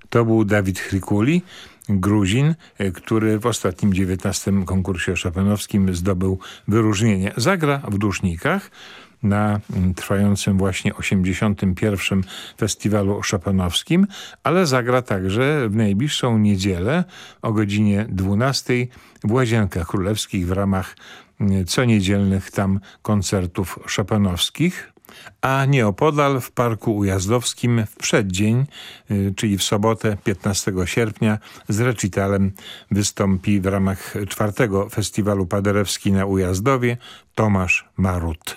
To był Dawid Hrykuli, Gruzin, który w ostatnim 19. konkursie chopinowskim zdobył wyróżnienie. Zagra w Dusznikach na trwającym właśnie 81. festiwalu chopinowskim, ale zagra także w najbliższą niedzielę o godzinie 12 w Łazienkach Królewskich w ramach coniedzielnych tam koncertów chopinowskich. A nieopodal w Parku Ujazdowskim w przeddzień, czyli w sobotę 15 sierpnia z recitalem wystąpi w ramach 4. festiwalu Paderewski na Ujazdowie Tomasz Marut.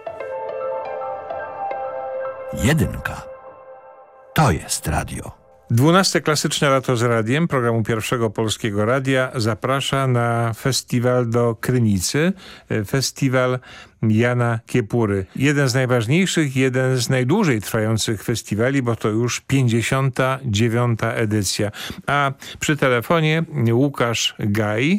Jedynka. To jest radio. 12. Klasyczne Lato z Radiem, programu Pierwszego Polskiego Radia, zaprasza na festiwal do Krynicy. Festiwal Jana Kiepury. Jeden z najważniejszych, jeden z najdłużej trwających festiwali, bo to już 59. edycja. A przy telefonie Łukasz Gaj,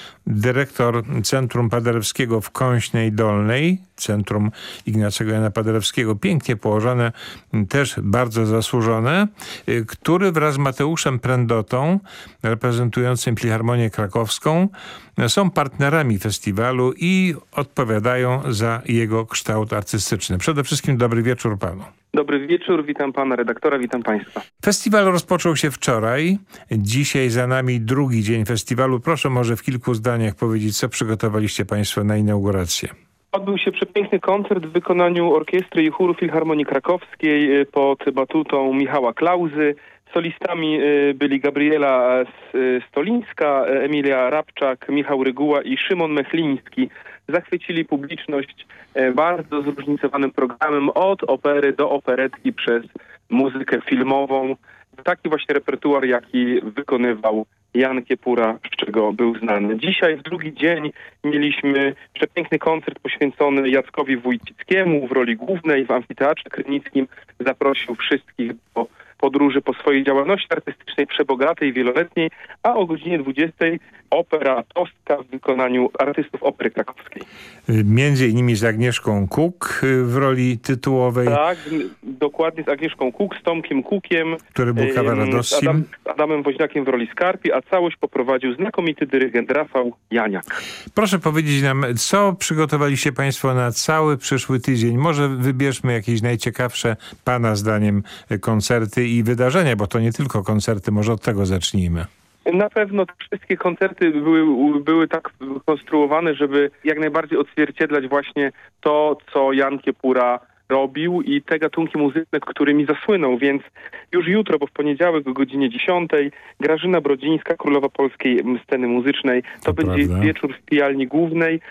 dyrektor Centrum Paderewskiego w Kąśnej Dolnej, Centrum Ignacego Jana Paderewskiego, pięknie położone, też bardzo zasłużone, który wraz z Mateuszem Prędotą, reprezentującym Filharmonię Krakowską, są partnerami festiwalu i odpowiadają za jego kształt artystyczny. Przede wszystkim dobry wieczór panu. Dobry wieczór, witam pana redaktora, witam państwa. Festiwal rozpoczął się wczoraj, dzisiaj za nami drugi dzień festiwalu. Proszę może w kilku zdaniach powiedzieć, co przygotowaliście państwo na inaugurację. Odbył się przepiękny koncert w wykonaniu orkiestry i chóru Filharmonii Krakowskiej pod batutą Michała Klauzy. Solistami byli Gabriela Stolińska, Emilia Rabczak, Michał Ryguła i Szymon Mechliński. Zachwycili publiczność bardzo zróżnicowanym programem od opery do operetki przez muzykę filmową. Taki właśnie repertuar, jaki wykonywał Jan Kiepura, z czego był znany. Dzisiaj w drugi dzień mieliśmy przepiękny koncert poświęcony Jackowi Wójcickiemu w roli głównej w Amfiteatrze Krynickim. Zaprosił wszystkich do podróży po swojej działalności artystycznej przebogatej, wieloletniej, a o godzinie 20 opera Tostka w wykonaniu artystów Opery Krakowskiej. Między innymi z Agnieszką Kuk w roli tytułowej. Tak, dokładnie z Agnieszką Kuk, z Tomkiem Kukiem. Który był kawaradossim. Z Adamem Woźniakiem w roli Skarpi, a całość poprowadził znakomity dyrygent Rafał Janiak. Proszę powiedzieć nam, co przygotowaliście państwo na cały przyszły tydzień? Może wybierzmy jakieś najciekawsze pana zdaniem koncerty i wydarzenia, bo to nie tylko koncerty, może od tego zacznijmy. Na pewno te wszystkie koncerty były tak konstruowane, żeby jak najbardziej odzwierciedlać właśnie to, co Jan Kiepura robił i te gatunki muzyczne, którymi zasłynął, więc już jutro, bo w poniedziałek o godzinie 10 Grażyna Brodzińska, królowa polskiej sceny muzycznej. To będzie prawda. Wieczór w pijalni głównej.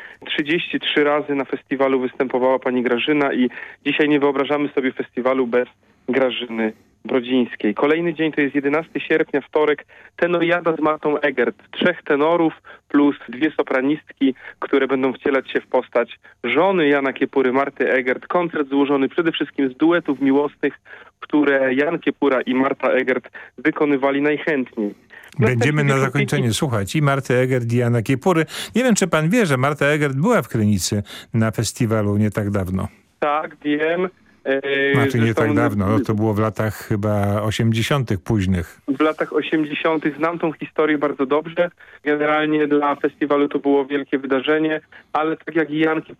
33 razy na festiwalu występowała pani Grażyna i dzisiaj nie wyobrażamy sobie festiwalu bez Grażyny Brodzińskiej. Kolejny dzień to jest 11 sierpnia, wtorek, tenoriada z Martą Egert. 3 tenorów plus 2 sopranistki, które będą wcielać się w postać żony Jana Kiepury, Marty Egert. Koncert złożony przede wszystkim z duetów miłosnych, które Jan Kiepura i Marta Egert wykonywali najchętniej. Będziemy na zakończenie słuchać i Marty Egert, i Jana Kiepury. Nie wiem, czy pan wie, że Marta Egert była w Krynicy na festiwalu nie tak dawno. Tak, wiem. Znaczy nie tak dawno, no to było w latach chyba 80. późnych. W latach 80. znam tą historię bardzo dobrze. Generalnie dla festiwalu to było wielkie wydarzenie, ale tak jak i Jan